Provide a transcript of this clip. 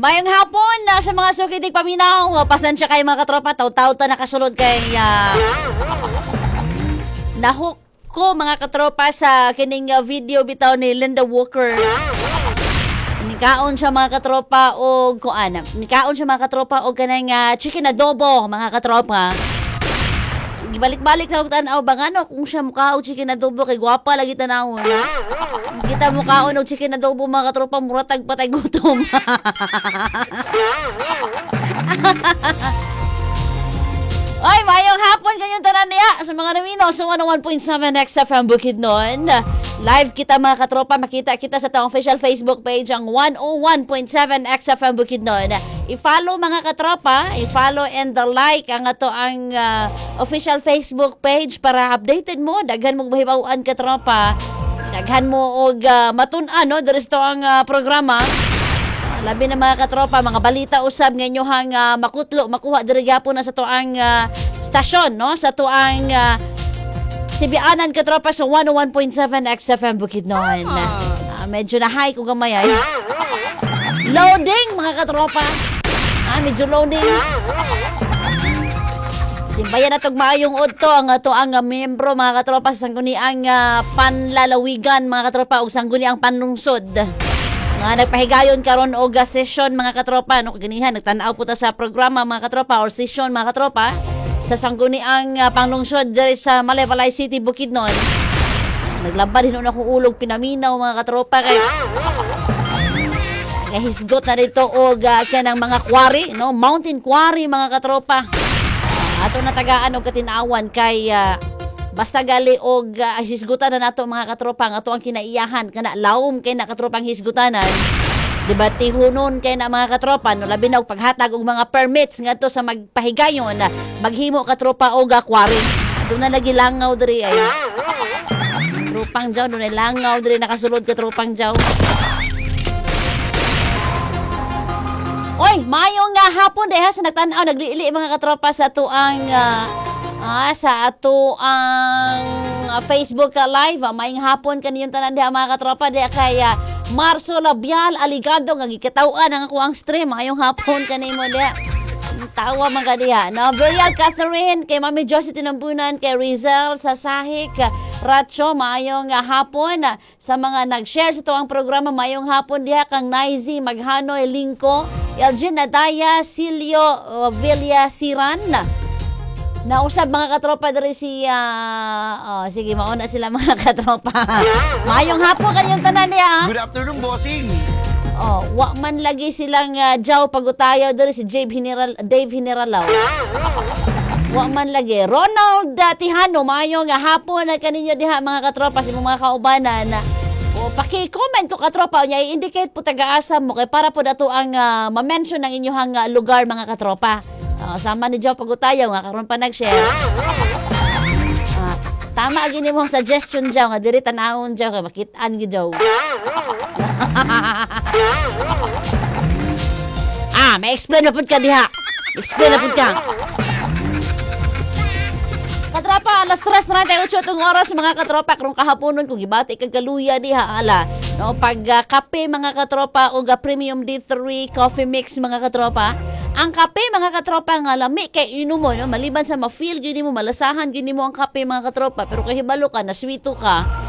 Mayong hapon na sa mga sukitig paminaw. Pasensya kayo mga katropa. Taw-taw ta nakasulod kay nahuk ko mga katropa sa kining video bitaw ni Linda Walker. Nikaon siya mga katropa o kuan. Nikaon siya mga katropa o kanang chicken adobo mga katropa. Balik-balik na og tanaw bangano kung siya mukha og chicken adobo kay gwapa lagi tanawon. Kita mukhaon og chicken adobo mga katropa muratag patay gutom. Oy, mayong hapon kayong tanan niya sa mga namino sa 101.7 XFM Bukidnon. Live kita mga katropa, makita kita sa tawang official Facebook page ang 101.7 XFM Bukidnon. I-follow mga katropa, i-follow and like ang ato ang official Facebook page para updated mo, daghan mong mahibawan katropa. Daghan mo og matun-an no, diri sa ang programa. Labi na mga katropa, mga balita usab nga inyohang makutlo, makuha diri gyapon na sa tuang stasyon, no? Sa tuang Sibianan katropa sa 101.7 XFM Bukidnon. Medyo na high ko gamay ay. Loading mga katropa. Medyo loading. Timbayan na itong maayong udto ang ato ang membro mga katropa sa sangguniang panlalawigan mga katropa o sangguniang panlungsod. Nga nagpahigayon karon og session mga katropa no kaganihan nagtan-aw po ta sa programa mga katropa or session mga katropa sa sangguniang panglungsod diri sa Malebalay City Bukidnon. Naglaban hinon akong ulog pinaminaw mga katropa kay hisgot na dito og kanang mga quarry no mountain quarry mga katropa. Ato na tagaan og katinawan kay basta gali og hisgutan na nato mga katropa ang ato ang kinaiyahan kana lawom kay na katropang hisgutanan diba tihunon kay na mga katropa no labi na og paghatag og mga permits ngadto sa magpahigayon maghimo katropa og quarry do na lagi langaw diri ay tropang jaw do na langaw diri nakasulod ka tropang jaw. Oy, mayong hapon deha sa nagtan-aw naglili mga katropa sa tuang sa ato ang Facebook live. Mayong hapon kaniyong tanan diha mga katropa diha kay Marso Labial Aligado nga gikataw-an ang ako ang stream. Mayong hapon kanimo diha. Tawa mga diha. No, Brilliant Catherine kay Mami Josie Tinambunan kay Rizal sa Sahik Ratcho, mayong hapon sa mga nag-share sa tuwang programa. Mayong hapon diha kang Naizi Maghanoy Lingko, Elgin Nadaya, Silio Villa Siran. Nausab mga katropa diri si sige mauna sila mga katropa. Mayong hapon kaniyong tanan niya. Good afternoon, bossing. Wa man lagi silang jaw pagutayaw diri si Dave Generalaw. Wa man lagi. Ronald Tihano, mayong hapon na kaninyo diha mga katropa sa mga kaubanan. Paki-comment ko katropa nya i-indicate po taga-asa mo kay para po dato ang ma-mention ng inyong lugar mga katropa. Sama ni Joe pagutayaw nga karon pa nag-share. Tama gini mong suggestion Joe nga diri tanawon Joe kay makit-an gi Joe. May explain na pud ka diha. Explain na pud ka. Katropa, alas 3:38 itong oras mga katropa karong kahaponon kung gibati kag kaluya diha ala. No, pag kape mga katropa o premium D3 coffee mix mga katropa. Ang kape mga katropa nga lami kay inom mo no maliban sa ma-feel gyud mo malasahan gyud mo ang kape mga katropa pero kahibalo ka na sweeto ka